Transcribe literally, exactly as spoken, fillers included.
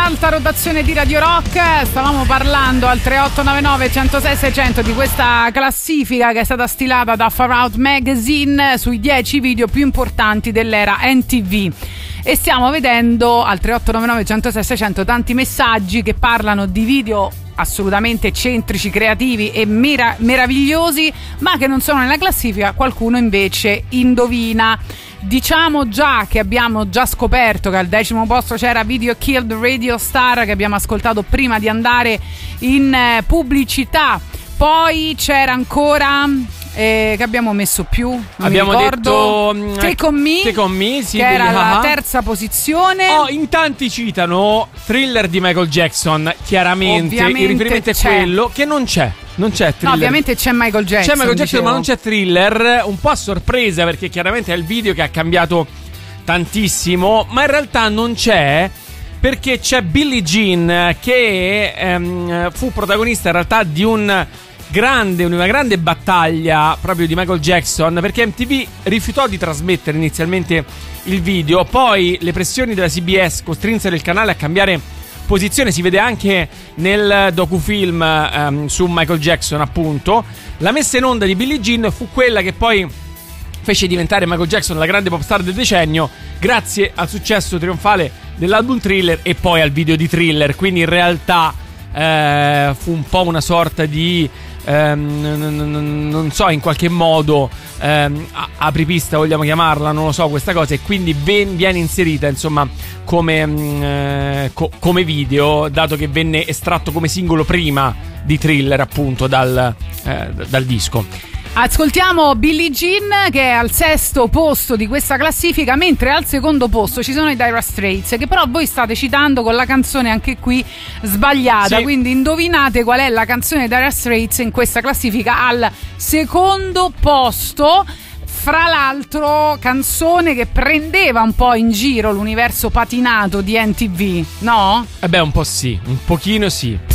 all'alta rotazione di Radio Rock. Stavamo parlando al tre otto nove nove uno zero sei sei zero zero di questa classifica che è stata stilata da Far Out Magazine sui dieci video più importanti dell'era M T V. E stiamo vedendo al tre otto nove nove uno zero sei sei zero zero tanti messaggi che parlano di video assolutamente eccentrici, creativi e mera- meravigliosi, ma che non sono nella classifica. Qualcuno invece indovina. Diciamo già che abbiamo già scoperto che al decimo posto c'era Video Killed Radio Star, che abbiamo ascoltato prima di andare in eh, pubblicità. Poi c'era ancora eh, che abbiamo messo più, non abbiamo mi ricordo, detto Take On Me, Take On Me sì, che era degli la Ah. terza posizione. Oh, in tanti citano Thriller di Michael Jackson. Chiaramente Ovviamente il riferimento è c'è. quello che non c'è. Non c'è Thriller. No, ovviamente c'è Michael Jackson. C'è Michael Jackson, dicevo. ma non c'è Thriller. Un po' a sorpresa, perché chiaramente è il video che ha cambiato tantissimo. Ma in realtà non c'è, perché c'è Billie Jean, che ehm, fu protagonista in realtà di un grande, una grande battaglia proprio di Michael Jackson, perché M T V rifiutò di trasmettere inizialmente il video. Poi le pressioni della C B S costrinsero il canale a cambiare posizione. Si vede anche nel docufilm um, su Michael Jackson, appunto. La messa in onda di Billie Jean fu quella che poi fece diventare Michael Jackson la grande pop star del decennio, grazie al successo trionfale dell'album Thriller e poi al video di Thriller. Quindi in realtà eh, fu un po' una sorta di ehm, non so, in qualche modo ehm, apripista, vogliamo chiamarla, non lo so, questa cosa, e quindi ven- viene inserita insomma come, mh, eh, co- come video, dato che venne estratto come singolo prima di Thriller, appunto, dal, eh, dal disco. Ascoltiamo Billie Jean, che è al sesto posto di questa classifica, mentre al secondo posto ci sono i Dire Straits, che però voi state citando con la canzone anche qui sbagliata, sì. Quindi indovinate qual è la canzone dei Dire Straits in questa classifica al secondo posto. Fra l'altro, canzone che prendeva un po' in giro l'universo patinato di M T V, no? Eh beh, un po' sì, un pochino sì.